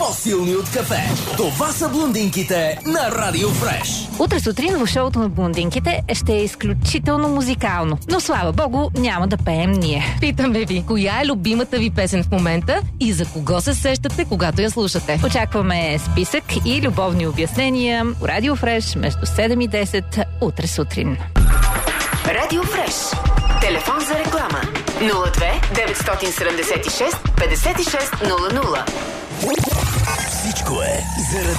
по-силни от кафе. Това са блондинките на Радио Фреш. Утре сутрин в шоуто на блондинките ще е изключително музикално. Но слава богу, няма да пеем ние. Питаме ви, коя е любимата ви песен в момента и за кого се сещате, когато я слушате? Очакваме списък и любовни обяснения. Радио Фреш между 7 и 10 утре сутрин. Радио Фреш. Телефон за реклама 02 976 5600. Всичко е заради